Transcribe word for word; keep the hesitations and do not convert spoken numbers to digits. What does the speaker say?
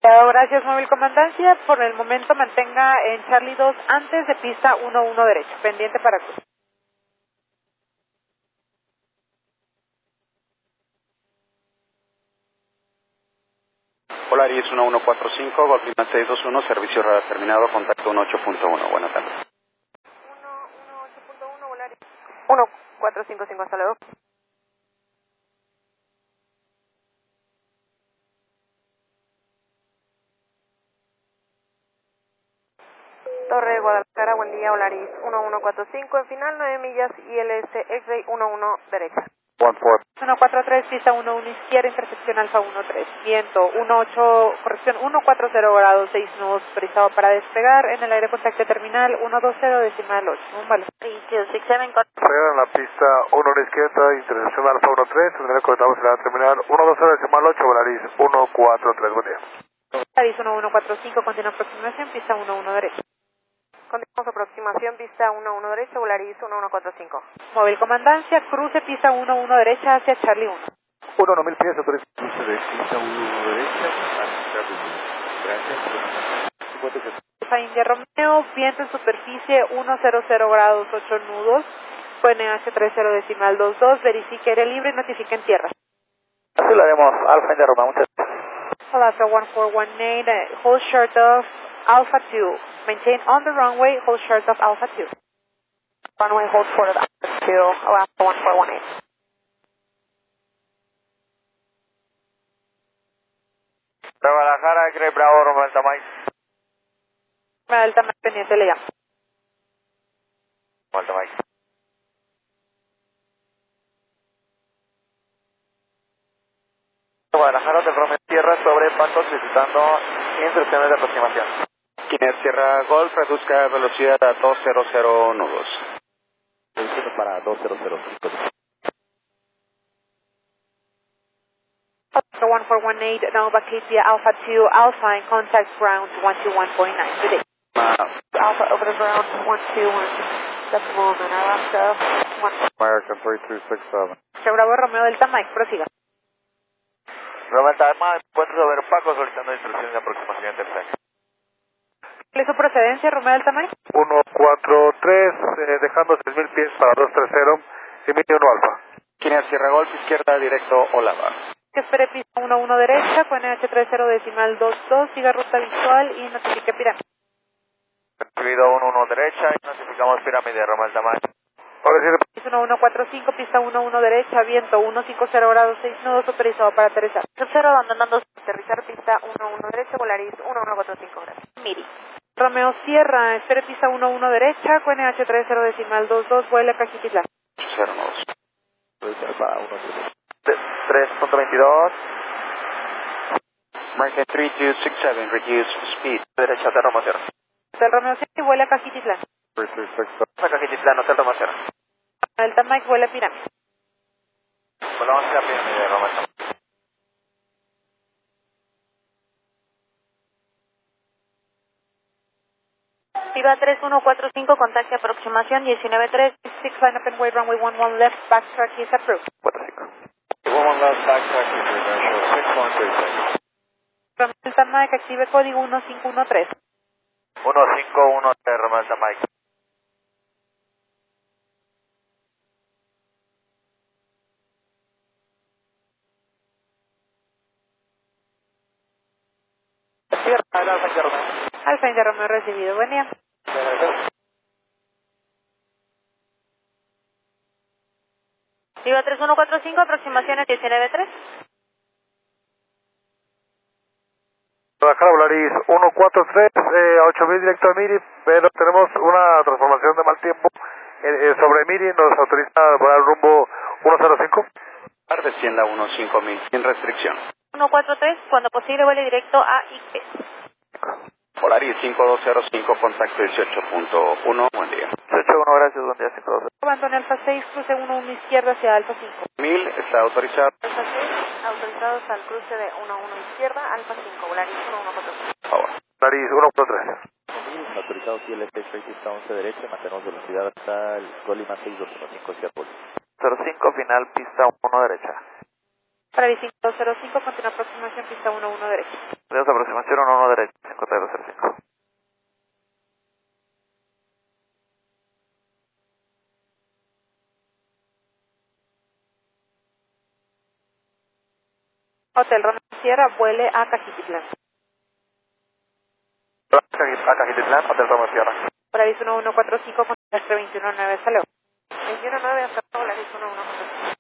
Gracias, móvil comandancia. Por el momento mantenga en Charlie dos antes de pista uno uno derecho, pendiente para cruz. Polaris uno uno cuatro cinco, Golf Lima seis dos uno, servicio radar terminado, contacto uno ocho punto uno. Buenas tardes. uno uno ocho punto uno, Polaris. uno cuatro cinco cinco, hasta luego. Torre Guadalajara, buen día, Polaris uno uno cuatro cinco, en final nueve millas, I L S X-Ray uno uno derecha. uno cuatro tres, pista uno uno izquierda, intersección Alfa uno tres, viento uno ocho, corrección uno cuatro cero grados, seis nudos, autorizado para despegar, en el aire contacto terminal uno dos cero decimal ocho, un valor. three two six seven, con... Llegan a la pista uno uno izquierda, intersección Alfa uno tres, en el conectamos en la terminal uno dos cero decimal ocho, Volaris uno cuatro tres, buen día. Volaris uno uno cuatro cinco, continúa aproximación, pista uno uno derecha. Continuamos aproximación, pista uno uno derecha, Volaris uno uno cuatro cinco. Móvil comandancia, cruce pista uno uno derecha hacia Charlie uno. uno, uno mil pies, autoriza. Cruce de pista uno uno derecha hacia Charlie uno. Gracias. Alfa India Romeo, viento en superficie uno cero cero grados, ocho nudos, N H treinta decimal veintidós, verifique aire libre y notifique en tierra. Así lo haremos, Alfa India Romeo, muchas gracias. Alaska one four one eight, uh, hold short of Alpha two. Maintain on the runway, hold short of Alpha two. Runway, hold short of Alpha two, Alaska one four one eight. Guadalajara, Grey Bravo, Romeo Delta Mike. Romeo Delta Mike pendiente, le llamo. Delta Mike. Guadalajara, te Romeo Tierra sobre Patos, solicitando instrucciones de aproximación. Kiner Sierra Golf, reduzca velocidad a doscientos nudos. Reduciendo para dos cero cero cinco. Alaska one four one eight, Nova Cape Alpha two, Alpha in contact ground one two one point nine. Good day. Uh, Alpha over the ground one two one. Decimal and Alaska one. American three two six seven. Bravo Romeo Delta Mike, prosiga. Romeo Delta Mike, encuentro sobre Paco, solicitando instrucciones de aproximación tercera. ¿Cuál es su procedencia, Romeo Delta Mike? uno cuatro tres, eh, dejando seis mil pies para dos tres cero, Emilio uno Alfa. Kiner Sierra Golf, izquierda, directo, Olava. Que espere pista uno uno derecha, con N H treinta decimal veintidós, siga ruta visual y notifique pirámide. Recibido uno uno derecha y notificamos pirámide, Romeo Delta Mike. Ahora sí, Pista uno uno cuatro cinco, pista uno uno derecha, viento uno cinco cero grados, seis nudos, autorizado para aterrizar. Cero, abandonando. Aterrizar pista uno uno derecha, Volaris uno uno cuatro cinco, gracias. Miri. Romeo Sierra, espere pista uno uno derecha, con N H treinta decimal veintidós, vuela Cajiquitlán. cero nudos. Reduciendo para uno cero. tres punto veintidós, American three two six seven, reduce speed. derecha, Hotel Romeo Sierra. Hotel Romeo Sierra y vuela Cajiquitlán. three two six seven. Cajiquitlán, Hotel Romeo Sierra. Delta Mike vuela pirámide. Volvamos a la pirámide, Romeo Sierra. Viva tres uno cuatro cinco, contacte aproximación diecinueve tres. Six line up and wait, runway one one left, backtrack is approved. cuatro cinco. One left backtrack to reversal six one three six. Romeo Delta Mike, active código uno cinco uno tres. uno cinco uno tres, Romeo Delta Mike. Sierra, Alfa India Romeo. Alfa India Romeo recibido, buen día. Viva tres uno cuatro cinco, aproximaciones diecinueve tres. Guadalajara, Volaris uno cuatro tres, eh, a ocho mil directo a Miri, pero tenemos una transformación de mal tiempo eh, eh, sobre Miri, nos autoriza a volar rumbo uno cero cinco. Descienda uno cinco mil, sin restricción. uno cuatro tres, cuando posible vuele directo a I P. Polaris cinco dos cero cinco, contacto dieciocho punto uno, buen día. dieciocho uno, gracias, buen día, cinco dos cero. Abandone Alfa seis, cruce uno uno izquierda hacia Alfa cinco. mil, está autorizado. Alfa seis, autorizados al cruce de uno uno izquierda, Alfa cinco, Volaris uno uno cuatro cinco. Por favor. Volaris uno cuatro tres. Autorizado I L P seis, pista once derecha, mantenemos velocidad hasta el Golf Lima seis dos uno cinco hacia Poli. cero cinco, final, pista uno derecha. Polaris cinco dos cero cinco, continúa aproximación, pista uno uno derecha. Tenemos aproximación uno uno derecha, cinco tres dos cero cinco. Hotel Romeo Sierra, vuele a Cajititlán. A Cajititlán, Hotel Romeo Sierra. Polaris uno uno cuatro cinco, con tres veintiuno nueve, saleo. veintiuno nueve hasta Polaris uno uno cuatro cinco.